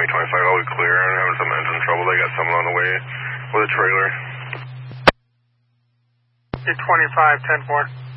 Miami 25, all clear. I'm having some engine trouble. They got someone on the way with a trailer. 25, 10-4.